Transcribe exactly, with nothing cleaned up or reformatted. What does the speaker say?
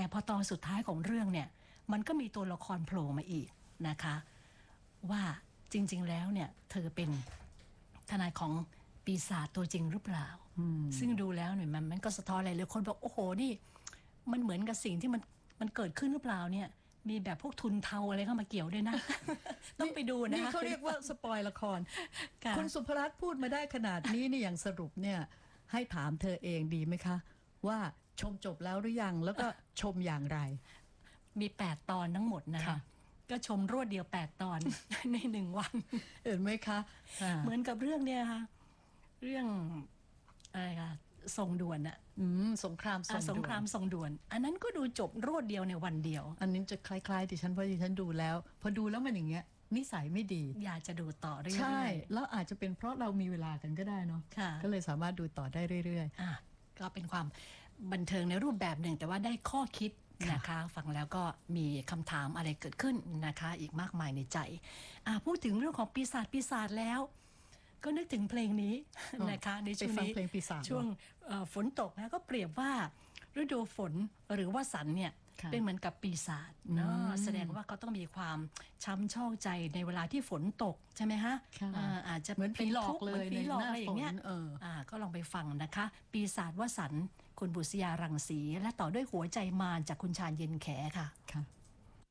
พอตอนสุดท้ายของเรื่องเนี่ยมันก็มีตัวละครโผล่มาอีกนะคะว่าจริงๆแล้วเนี่ยเธอเป็นทนายของปีศาจตัวจริงหรือเปล่าซึ่งดูแล้วเนี่ยมันมันก็สะท้อนอะไรเลยคนบอกโอ้โหนี่มันเหมือนกับสิ่งที่มันมันเกิดขึ้นหรือเปล่าเนี่ยมีแบบพวกทุนเทาอะไรเข้ามาเกี่ยวด้วยนะ ต้องไปดูนะนี่เขาเรียกว่าสปอยละคร คุณสุภรัตน์พูดมาได้ขนาดนี้นี่อย่างสรุปเนี่ยให้ถามเธอเองดีไหมคะว่าชมจบแล้วหรือยังแล้วก็ชมอย่างไรมีแปดตอนทั้งหมดนะคะก็ชมรวดเดียวแปดตอน ในหนึ่งวันเห็นไหมคะเหมือนกับเรื่องเนี่ยค่ะเรื่องอะไรคะส่งด่วนอะสงครามส่งด่วนสงครามส่งด่วนอันนั้นก็ดูจบรวดเดียวในวันเดียวอันนี้จะคล้ายๆดิฉันเพราะดิฉันดูแล้วพอดูแล้วมันอย่างเงี้ยนิสัยไม่ดีอยากจะดูต่อเรื่อยๆใช่แล้วอาจจะเป็นเพราะเรามีเวลากันก็ได้เนาะก็เลยสามารถดูต่อได้เรื่อยๆอ่ะก็เป็นความบันเทิงในรูปแบบหนึ่งแต่ว่าได้ข้อคิดนะคะฟังแล้วก็มีคำถามอะไรเกิดขึ้นนะคะอีกมากมายในใจอ่ะพูดถึงเรื่องของปีศาจปีศาจแล้วก็นึกถึงเพลงนี้นะคะในช่วงนี้ช่วงฝนตกนะก็เปรียบว่าฤดูฝนหรือว่าสันเนี่ยเป็นเหมือนกับปีศาจเนาะแสดงว่าเขาต้องมีความช้ำชอกใจในเวลาที่ฝนตกใช่ไหมฮะอาจจะเหมือนผีหลอกเลยผีหลอกอะไรอย่างเงี้ยก็ลองไปฟังนะคะปีศาจวสันต์คุณบุษยารังสีและต่อด้วยหัวใจมารจากคุณชาญเย็นแขค่ะ